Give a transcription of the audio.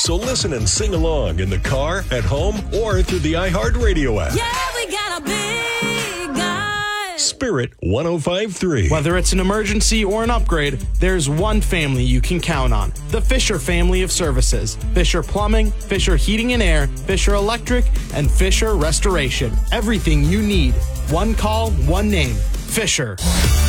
So listen and sing along in the car, at home, or through the iHeartRadio app. Yeah, we got a big guy. Spirit 105.3. Whether it's an emergency or an upgrade, there's one family you can count on. The Fisher family of services. Fisher Plumbing, Fisher Heating and Air, Fisher Electric, and Fisher Restoration. Everything you need. One call, one name. Fisher.